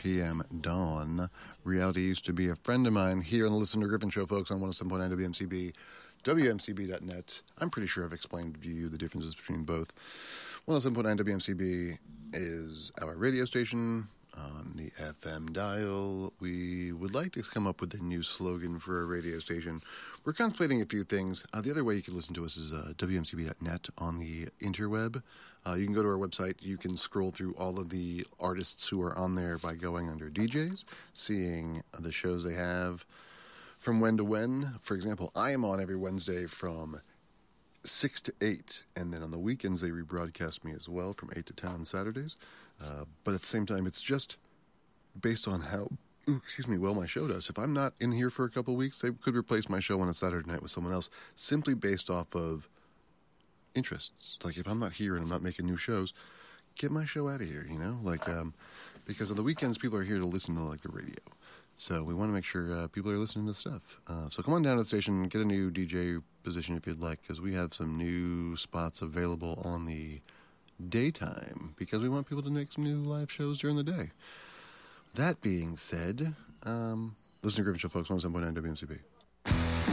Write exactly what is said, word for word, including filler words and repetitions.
p.m. dawn. Reality used to be a friend of mine here on the Listen to Griffin Show, folks, on one oh seven point nine W M C B, W M C B dot net. I'm pretty sure I've explained to you the differences between both. one oh seven point nine W M C B is our radio station on the F M dial. We would like to come up with a new slogan for a radio station. We're contemplating a few things. Uh, the other way you can listen to us is uh, W M C B dot net on the interweb. Uh, you can go to our website. You can scroll through all of the artists who are on there by going under D Js, seeing the shows they have from when to when. For example, I am on every Wednesday from six to eight, and then on the weekends they rebroadcast me as well from eight to ten on Saturdays. Uh, but at the same time, it's just based on how, ooh, excuse me, well my show does. If I'm not in here for a couple of weeks, they could replace my show on a Saturday night with someone else, simply based off of interests. Like, if I'm not here and I'm not making new shows, get my show out of here, you know? Like, um, because on the weekends, people are here to listen to, like, the radio. So we want to make sure uh, people are listening to stuff. Uh, so come on down to the station, get a new D J position if you'd like, because we have some new spots available on the daytime, because we want people to make some new live shows during the day. That being said, um, listen to Griffin Show, folks, one oh seven point nine W M C B.